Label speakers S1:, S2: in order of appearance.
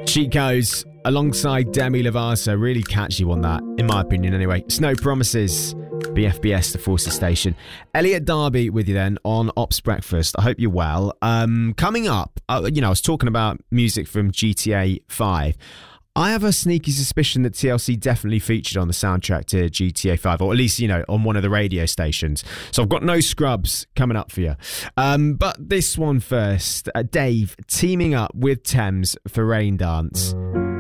S1: Cheat Codes alongside Demi Lovato. Really catchy one, that, in my opinion anyway. Snow Promises, BFBS, the Forces Station. Elliot Darby with you then on Ops Breakfast. I hope you're well. Coming up, I was talking about music from GTA 5. I have a sneaky suspicion that TLC definitely featured on the soundtrack to GTA 5, or at least, on one of the radio stations. So I've got no scrubs coming up for you. But this one first. Dave teaming up with Thames for Rain Dance.